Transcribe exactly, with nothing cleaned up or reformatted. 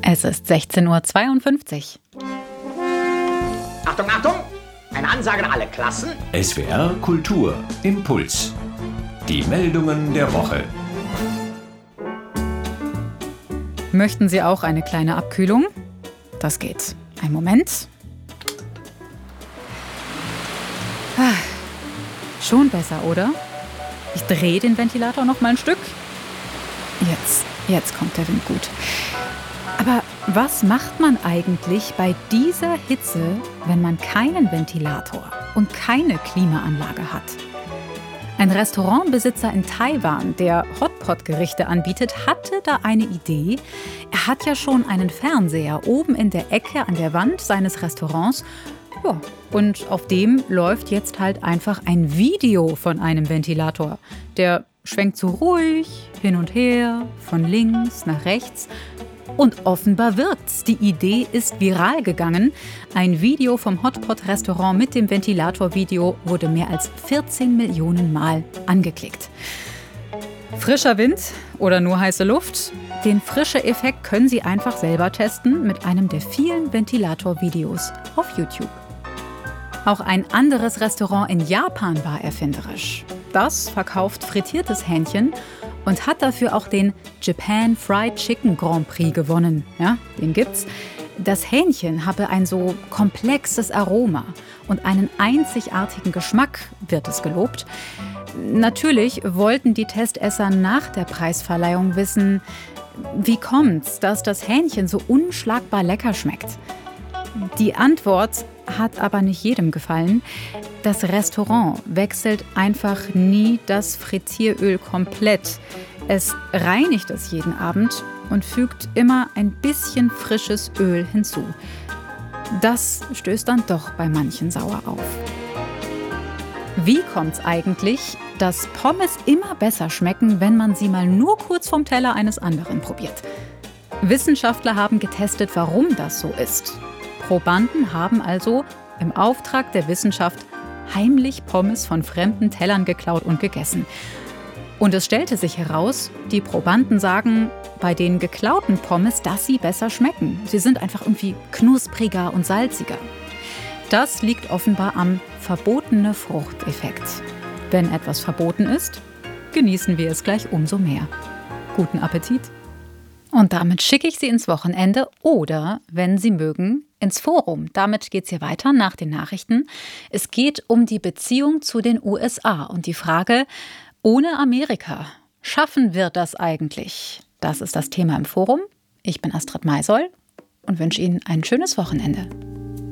Es ist sechzehn Uhr zweiundfünfzig. Achtung, Achtung! Eine Ansage an alle Klassen. S W R Kultur Impuls. Die Meldungen der Woche. Möchten Sie auch eine kleine Abkühlung? Das geht. Ein Moment. Ah, schon besser, oder? Ich drehe den Ventilator noch mal ein Stück. Jetzt, jetzt kommt der Wind gut. Aber was macht man eigentlich bei dieser Hitze, wenn man keinen Ventilator und keine Klimaanlage hat? Ein Restaurantbesitzer in Taiwan, der Hotpot-Gerichte anbietet, hatte da eine Idee. Er hat ja schon einen Fernseher oben in der Ecke an der Wand seines Restaurants. Ja, und auf dem läuft jetzt halt einfach ein Video von einem Ventilator. Der schwenkt so ruhig hin und her, von links nach rechts. Und offenbar wirkt's. Die Idee ist viral gegangen. Ein Video vom Hotpot-Restaurant mit dem Ventilator-Video wurde mehr als vierzehn Millionen Mal angeklickt. Frischer Wind oder nur heiße Luft? Den Frische-Effekt können Sie einfach selber testen mit einem der vielen Ventilator-Videos auf YouTube. Auch ein anderes Restaurant in Japan war erfinderisch. Das verkauft frittiertes Hähnchen und hat dafür auch den Japan Fried Chicken Grand Prix gewonnen. Ja, den gibt's. Das Hähnchen habe ein so komplexes Aroma und einen einzigartigen Geschmack, wird es gelobt. Natürlich wollten die Testesser nach der Preisverleihung wissen, wie kommt's, dass das Hähnchen so unschlagbar lecker schmeckt. Die Antwort hat aber nicht jedem gefallen. Das Restaurant wechselt einfach nie das Frittieröl komplett. Es reinigt es jeden Abend und fügt immer ein bisschen frisches Öl hinzu. Das stößt dann doch bei manchen sauer auf. Wie kommt's eigentlich, dass Pommes immer besser schmecken, wenn man sie mal nur kurz vom Teller eines anderen probiert? Wissenschaftler haben getestet, warum das so ist. Probanden haben also im Auftrag der Wissenschaft heimlich Pommes von fremden Tellern geklaut und gegessen. Und es stellte sich heraus, die Probanden sagen bei den geklauten Pommes, dass sie besser schmecken. Sie sind einfach irgendwie knuspriger und salziger. Das liegt offenbar am verbotene Frucht-Effekt. Wenn etwas verboten ist, genießen wir es gleich umso mehr. Guten Appetit! Und damit schicke ich Sie ins Wochenende oder, wenn Sie mögen, ins Forum. Damit geht es hier weiter nach den Nachrichten. Es geht um die Beziehung zu den U S A und die Frage, ohne Amerika, schaffen wir das eigentlich? Das ist das Thema im Forum. Ich bin Astrid Maisoll und wünsche Ihnen ein schönes Wochenende.